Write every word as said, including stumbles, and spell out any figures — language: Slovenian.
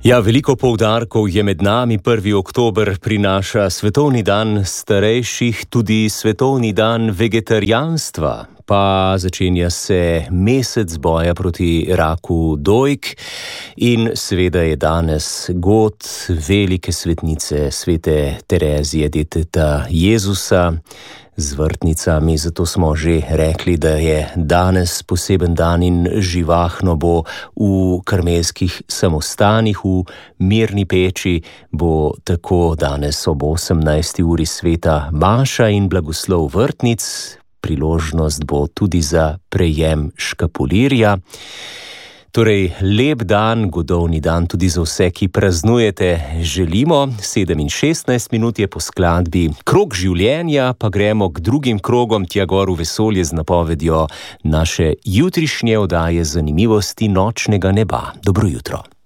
Ja, veliko poudarkov je med nami. prvi oktober prinaša svetovni dan starejših, tudi svetovni dan vegetarijanstva, pa začenja se mesec boja proti raku dojk in seveda je danes god velike svetnice svete Terezije, deteta Jezusa, z vrtnicami, zato smo že rekli, da je danes poseben dan in živahno bo v karmelskih samostanih, v Mirni peči bo tako danes ob osemnajsti uri sveta maša in blagoslov vrtnic. Priložnost bo tudi za prejem škapulirja. Torej, lep dan, godovni dan tudi za vse, ki praznujete, želimo. sedem in šestnajst minut je po skladbi Krog življenja, pa gremo k drugim krogom tja gor v vesolje z napovedjo naše jutrišnje oddaje zanimivosti nočnega neba. Dobro jutro.